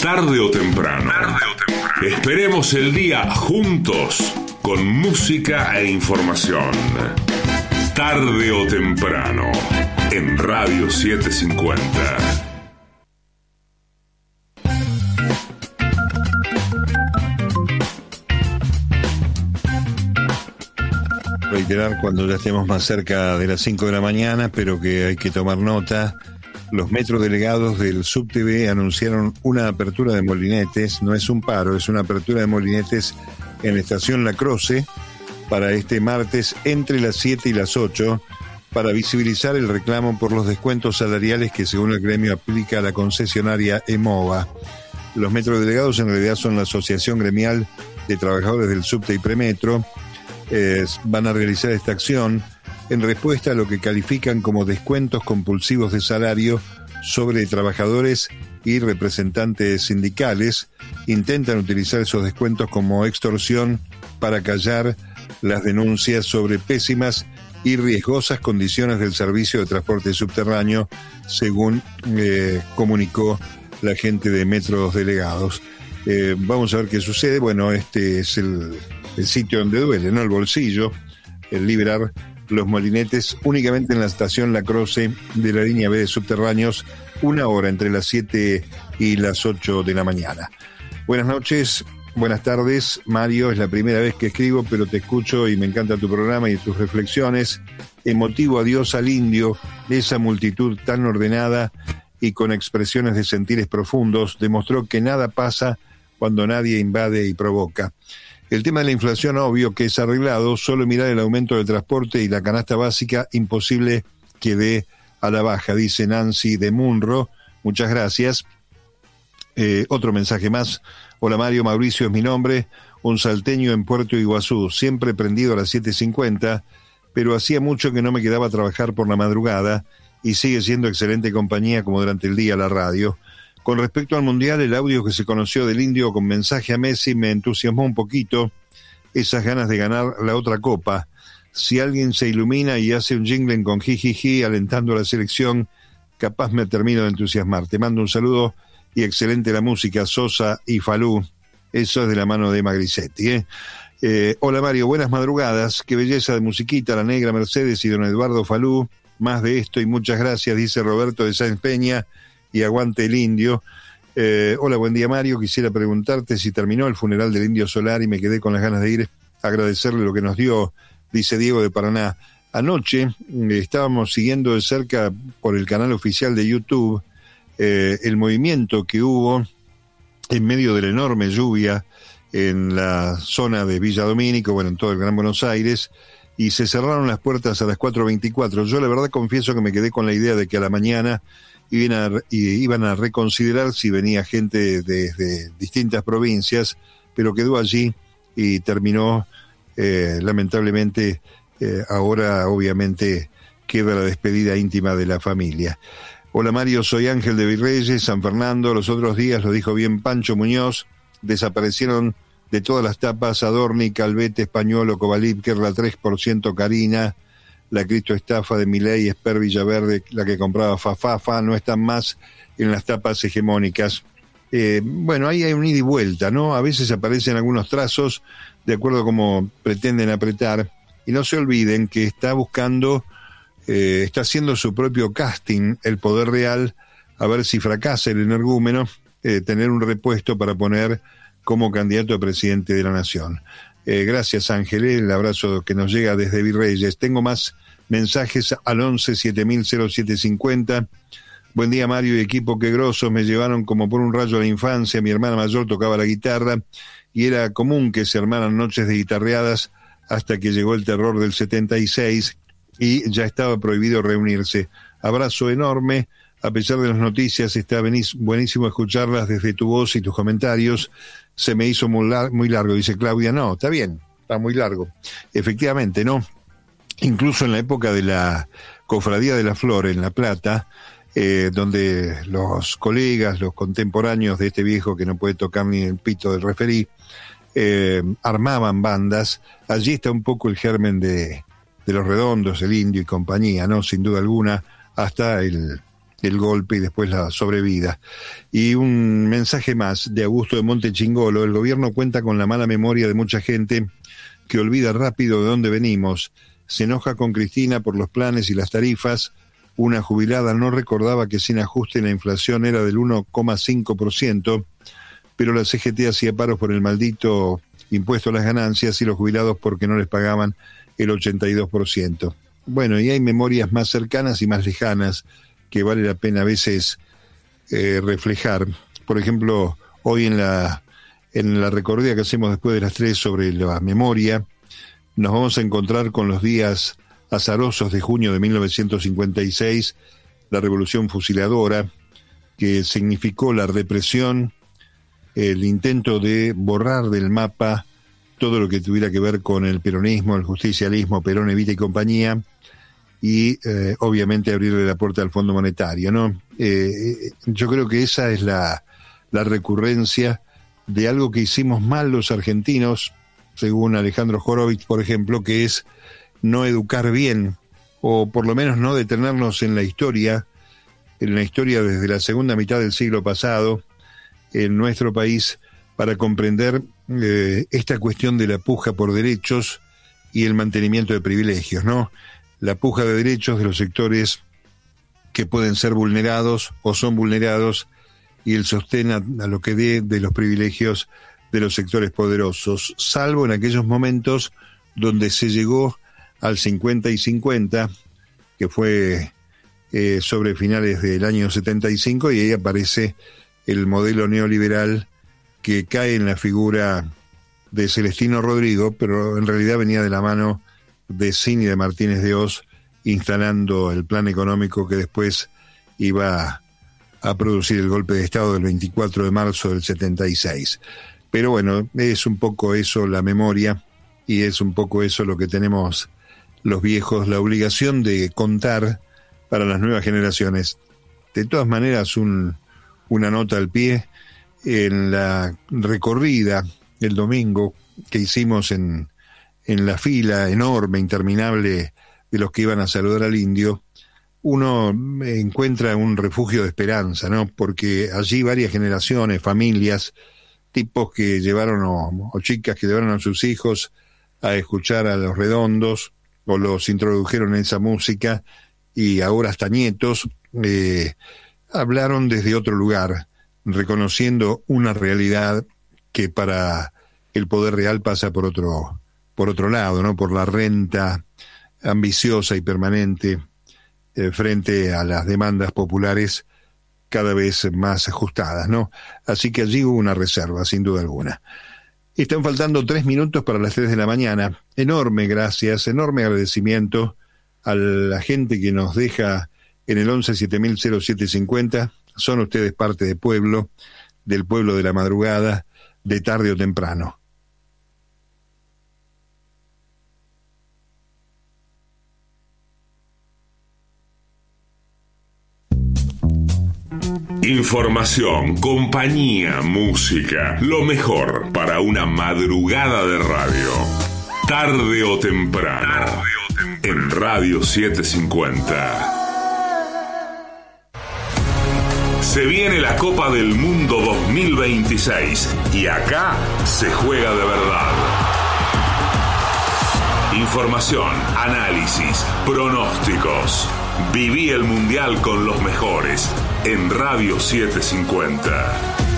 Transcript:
Tarde o temprano. Esperemos el día juntos con música e información. Tarde o temprano en Radio 750. Reiterar cuando ya estemos más cerca de las 5 de la mañana, pero que hay que tomar nota. Los metrodelegados del SUBTV anunciaron una apertura de molinetes, no es un paro, es una apertura de molinetes en la estación La Croce para este martes entre las 7 y las 8 para visibilizar el reclamo por los descuentos salariales que según el gremio aplica a la concesionaria EMOVA. Los metrodelegados en realidad son la Asociación Gremial de Trabajadores del Subte y Premetro. Van a realizar esta acción en respuesta a lo que califican como descuentos compulsivos de salario sobre trabajadores y representantes sindicales. Intentan utilizar esos descuentos como extorsión para callar las denuncias sobre pésimas y riesgosas condiciones del servicio de transporte subterráneo, según comunicó la gente de Metros Delegados. Vamos a ver qué sucede. Bueno, este es el sitio donde duele, ¿no? El bolsillo, el liberar los molinetes únicamente en la estación La Croce de la línea B de subterráneos, 1 hora entre las 7 y las 8 de la mañana. Buenas noches, buenas tardes, Mario, es la primera vez que escribo, pero te escucho y me encanta tu programa y tus reflexiones. Emotivo adiós al indio, esa multitud tan ordenada y con expresiones de sentires profundos, demostró que nada pasa cuando nadie invade y provoca. El tema de la inflación, obvio que es arreglado, solo mirar el aumento del transporte y la canasta básica, imposible que dé a la baja, dice Nancy de Munro. Muchas gracias. Otro mensaje más. Hola Mario, Mauricio es mi nombre, un salteño en Puerto Iguazú, siempre prendido a las 7:50, pero hacía mucho que no me quedaba a trabajar por la madrugada y sigue siendo excelente compañía como durante el día la radio. Con respecto al Mundial, el audio que se conoció del indio con mensaje a Messi me entusiasmó un poquito, esas ganas de ganar la otra copa. Si alguien se ilumina y hace un jingle con jijiji alentando a la selección, capaz me termino de entusiasmar. Te mando un saludo y excelente la música, Sosa y Falú. Eso es de la mano de Magrisetti, hola Mario, buenas madrugadas. Qué belleza de musiquita, La Negra Mercedes y don Eduardo Falú. Más de esto y muchas gracias, dice Roberto de Sáenz Peña. Y aguante el indio. Hola, buen día Mario, quisiera preguntarte si terminó el funeral del Indio Solar y me quedé con las ganas de ir a agradecerle lo que nos dio, dice Diego de Paraná. Anoche estábamos siguiendo de cerca por el canal oficial de YouTube el movimiento que hubo en medio de la enorme lluvia en la zona de Villa Domínico, bueno, en todo el Gran Buenos Aires, y se cerraron las puertas a las 4:24. Yo la verdad confieso que me quedé con la idea de que a la mañana iban a reconsiderar si venía gente de distintas provincias, pero quedó allí y terminó, lamentablemente, ahora obviamente queda la despedida íntima de la familia. Hola Mario, soy Ángel de Virreyes, San Fernando. Los otros días, lo dijo bien Pancho Muñoz, desaparecieron de todas las tapas Adorni, Calvete, Españolo, Covalipker, la 3% Carina, la Cristo Estafa de Milei, Esper Villaverde, la que compraba Fafafa, no están más en las tapas hegemónicas. Bueno, ahí hay un ida y vuelta, ¿no? A veces aparecen algunos trazos de acuerdo a cómo pretenden apretar, y no se olviden que está haciendo su propio casting el Poder Real, a ver si fracasa el energúmeno, tener un repuesto para poner como candidato a presidente de la Nación. Gracias Ángel, el abrazo que nos llega desde Virreyes. Tengo más mensajes al 11-7000-0750. Buen día Mario y equipo, qué grosos, me llevaron como por un rayo a la infancia. Mi hermana mayor tocaba la guitarra y era común que se armaran noches de guitarreadas hasta que llegó el terror del 76 y ya estaba prohibido reunirse. Abrazo enorme, a pesar de las noticias, está buenísimo escucharlas desde tu voz y tus comentarios. Se me hizo muy largo, dice Claudia. No, está bien, está muy largo. Efectivamente, ¿no? Incluso en la época de la Cofradía de la Flor en La Plata, donde los colegas, los contemporáneos de este viejo que no puede tocar ni el pito del referí, armaban bandas. Allí está un poco el germen de Los Redondos, el Indio y compañía, ¿no? Sin duda alguna, hasta el el golpe y después la sobrevida. Y un mensaje más de Augusto de Montechingolo: el gobierno cuenta con la mala memoria de mucha gente que olvida rápido de dónde venimos. Se enoja con Cristina por los planes y las tarifas. Una jubilada no recordaba que sin ajuste la inflación era del 1,5%, pero la CGT hacía paros por el maldito impuesto a las ganancias y los jubilados porque no les pagaban el 82%. Bueno, y hay memorias más cercanas y más lejanas que vale la pena a veces reflejar. Por ejemplo, hoy en la recorrida que hacemos después de las 3 sobre la memoria, nos vamos a encontrar con los días azarosos de junio de 1956, la revolución fusiladora, que significó la represión, el intento de borrar del mapa todo lo que tuviera que ver con el peronismo, el justicialismo, Perón, Evita y compañía, y obviamente abrirle la puerta al Fondo Monetario, ¿no? Yo creo que esa es la recurrencia de algo que hicimos mal los argentinos, según Alejandro Horowitz, por ejemplo, que es no educar bien, o por lo menos no detenernos en la historia desde la segunda mitad del siglo pasado en nuestro país, para comprender esta cuestión de la puja por derechos y el mantenimiento de privilegios, ¿no? La puja de derechos de los sectores que pueden ser vulnerados o son vulnerados, y el sostén a lo que dé de los privilegios de los sectores poderosos, salvo en aquellos momentos donde se llegó al 50 y 50, que fue sobre finales del año 75, y ahí aparece el modelo neoliberal que cae en la figura de Celestino Rodrigo, pero en realidad venía de la mano de Cini de Martínez de Hoz, instalando el plan económico que después iba a producir el golpe de Estado del 24 de marzo del 76. Pero bueno, es un poco eso la memoria, y es un poco eso lo que tenemos los viejos, la obligación de contar para las nuevas generaciones. De todas maneras, una nota al pie: en la recorrida el domingo que hicimos en la fila enorme, interminable, de los que iban a saludar al indio, uno encuentra un refugio de esperanza, ¿no? Porque allí varias generaciones, familias, tipos que llevaron o chicas que llevaron a sus hijos a escuchar a Los Redondos, o los introdujeron en esa música, y ahora hasta nietos, hablaron desde otro lugar, reconociendo una realidad que para el poder real pasa por otro lado, ¿no? Por la renta ambiciosa y permanente frente a las demandas populares cada vez más ajustadas, ¿no? Así que allí hubo una reserva, sin duda alguna. Están faltando 3 minutos para las 3 de la mañana. Enorme gracias, enorme agradecimiento a la gente que nos deja en el 11-7000-0750. Son ustedes parte del pueblo de la madrugada, de tarde o temprano. Información, compañía, música, lo mejor para una madrugada de radio. Tarde o temprano, en Radio 750. Se viene la Copa del Mundo 2026 y acá se juega de verdad. Información, análisis, pronósticos. Viví el Mundial con los mejores en Radio 750.